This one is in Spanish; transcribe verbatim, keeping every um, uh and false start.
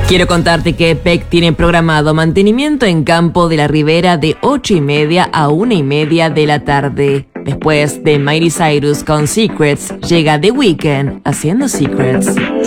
Quiero contarte que Peck tiene programado mantenimiento en Campo de la Ribera de ocho y media a una y media de la tarde. Después de Miley Cyrus con Secrets, llega The Weeknd haciendo Secrets.